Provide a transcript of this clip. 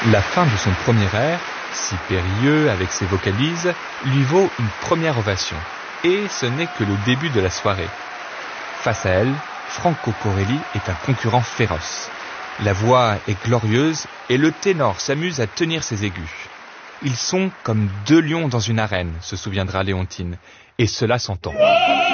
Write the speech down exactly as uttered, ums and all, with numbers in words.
La fin de son premier air, si périlleux avec ses vocalises, lui vaut une première ovation. Et ce n'est que le début de la soirée. Face à elle, Franco Corelli est un concurrent féroce. La voix est glorieuse et le ténor s'amuse à tenir ses aigus. Ils sont comme deux lions dans une arène, se souviendra Léontine, et cela s'entend.